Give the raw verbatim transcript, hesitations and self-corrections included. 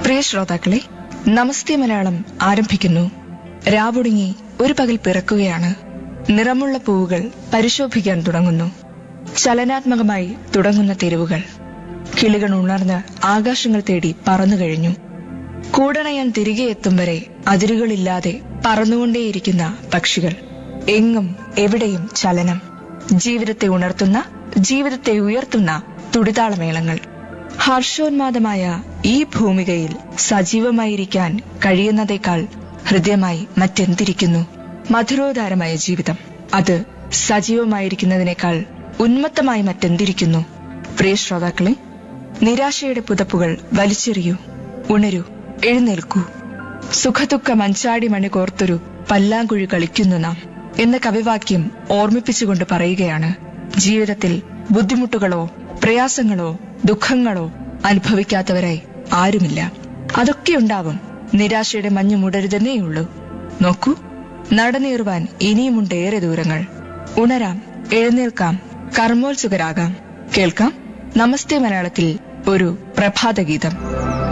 പ്രിയ ശ്രോതാക്കളെ, നമസ്തേ മലയാളം ആരംഭിക്കുന്നു. രാവുടുങ്ങി ഒരു പകൽ പിറക്കുകയാണ്. നിറമുള്ള പൂവുകൾ പരിശോഭിക്കാൻ തുടങ്ങുന്നു. ചലനാത്മകമായി തുടങ്ങുന്ന തെരുവുകൾ. കിളികൾ ഉണർന്ന് ആകാശങ്ങൾ തേടി പറന്നു കഴിഞ്ഞു. കൂടണയാൻ തിരികെ എത്തും വരെ അതിരുകളില്ലാതെ പറന്നുകൊണ്ടേയിരിക്കുന്ന പക്ഷികൾ. എങ്ങും എവിടെയും ചലനം. ജീവിതത്തെ ഉണർത്തുന്ന, ജീവിതത്തെ ഉയർത്തുന്ന തുടിതാളമേളങ്ങൾ. ഹർഷോന്മാദമായ ഈ ഭൂമികയിൽ സജീവമായിരിക്കാൻ കഴിയുന്നതേക്കാൾ ഹൃദ്യമായി മറ്റെന്തിരിക്കുന്നു? മധുരോദാരമായ ജീവിതം. അത് സജീവമായിരിക്കുന്നതിനേക്കാൾ ഉന്മത്തമായി മറ്റെന്തിരിക്കുന്നു? പ്രിയ ശ്രോതാക്കളെ, നിരാശയുടെ പുതപ്പുകൾ വലിച്ചെറിയൂ. ഉണരൂ, എഴുന്നേൽക്കൂ. സുഖദുഃഖ മഞ്ചാടി മണി കോർത്തൊരു പല്ലാങ്കുഴി കളിക്കുന്നു നാം എന്ന കവിവാക്യം ഓർമ്മിപ്പിച്ചുകൊണ്ട് പറയുകയാണ്, ജീവിതത്തിൽ ബുദ്ധിമുട്ടുകളോ പ്രയാസങ്ങളോ ദുഃഖങ്ങളോ അനുഭവിക്കാത്തവരായി ആരുമില്ല. അതൊക്കെയുണ്ടാവും. നിരാശയുടെ മഞ്ഞു മുടരുതെന്നേയുള്ളൂ. നോക്കൂ, നടനേറുവാൻ ഇനിയുമുണ്ട് ഏറെ ദൂരങ്ങൾ. ഉണരാം, എഴുന്നേൽക്കാം, കർമ്മോത്സുകരാകാം. കേൾക്കാം നമസ്തേ മലയാളത്തിൽ ഒരു പ്രഭാതഗീതം.